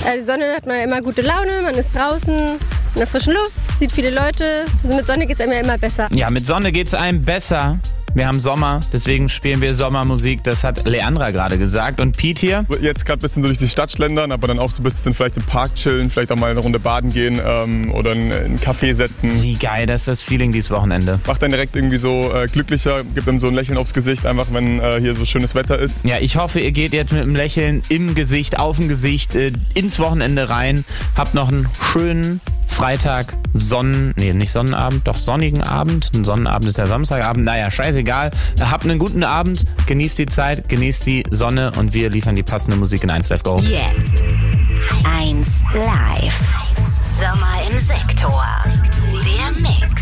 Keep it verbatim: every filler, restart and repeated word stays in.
Äh, die Sonne hat man immer gute Laune, man ist draußen in der frischen Luft, sieht viele Leute. Also mit Sonne geht's einem ja immer besser. Ja, mit Sonne geht's einem besser. Wir haben Sommer, deswegen spielen wir Sommermusik. Das hat Leandra gerade gesagt. Und Pete hier? Jetzt gerade ein bisschen so durch die Stadt schlendern, aber dann auch so ein bisschen vielleicht im Park chillen, vielleicht auch mal eine Runde baden gehen ähm, oder in einen Café setzen. Wie geil, das ist das Feeling dieses Wochenende. Macht dann direkt irgendwie so äh, glücklicher, gibt einem so ein Lächeln aufs Gesicht, einfach wenn äh, hier so schönes Wetter ist. Ja, ich hoffe, ihr geht jetzt mit einem Lächeln im Gesicht, auf dem Gesicht, äh, ins Wochenende rein. Habt noch einen schönen Freitag, Sonnen... Nee, nicht Sonnenabend, doch sonnigen Abend. Ein Sonnenabend ist ja Samstagabend. Naja, scheißegal. Habt einen guten Abend, genießt die Zeit, genießt die Sonne und wir liefern die passende Musik in eins Live Go. Jetzt eins Live. Sommer im Sektor. Der Mix.